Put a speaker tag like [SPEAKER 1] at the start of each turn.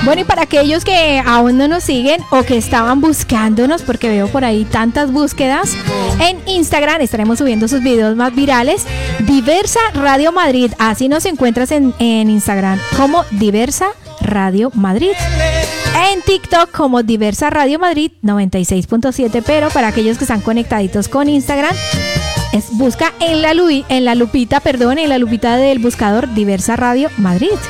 [SPEAKER 1] Bueno, y para aquellos que aún no nos siguen o que estaban buscándonos, porque veo por ahí tantas búsquedas, en Instagram estaremos subiendo sus videos más virales. Diversa Radio Madrid, así nos encuentras en Instagram como Diversa Radio Madrid. En TikTok como Diversa Radio Madrid 96.7, pero para aquellos que están conectaditos con Instagram, busca en la lupita del buscador Diversa Radio Madrid.